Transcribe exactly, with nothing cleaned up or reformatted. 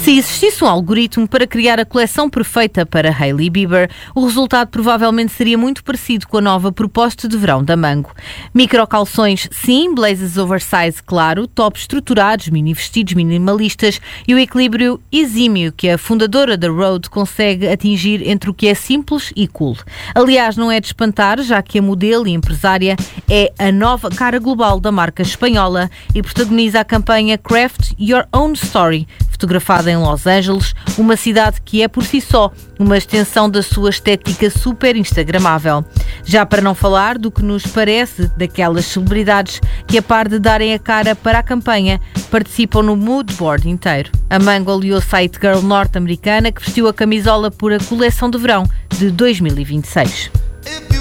Se existisse um algoritmo para criar a coleção perfeita para Hailey Bieber, o resultado provavelmente seria muito parecido com a nova proposta de verão da Mango. Microcalções, sim, blazers oversize, claro, tops estruturados, mini vestidos minimalistas e o equilíbrio exímio que a fundadora da Rhode consegue atingir entre o que é simples e cool. Aliás, não é de espantar, já que a modelo e empresária é a nova cara global da marca espanhola e protagoniza a campanha Craft Your Own Story, fotografada em Los Angeles, uma cidade que é por si só uma extensão da sua estética super instagramável. Já para não falar do que nos parece daquelas celebridades que, a par de darem a cara para a campanha, participam no mood board inteiro. A Mango aliou-se à It Girl norte-americana que vestiu a camisola por a coleção de verão de dois mil e vinte e seis.